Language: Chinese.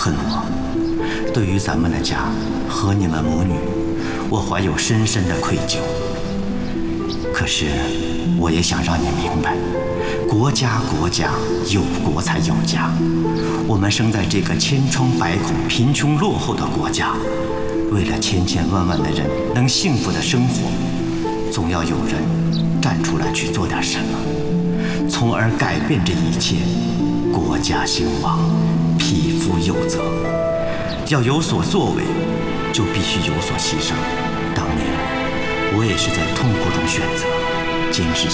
恨我。对于咱们的家和你们母女，我怀有深深的愧疚。可是，我也想让你明白，国家有国才有家。我们生在这个千疮百孔、贫穷落后的国家，为了千千万万的人能幸福的生活，总要有人站出来去做点什么，从而改变这一切。国家兴亡，匹夫有责。要有所作为，就必须有所牺牲。当年我也是在痛苦中选择，坚持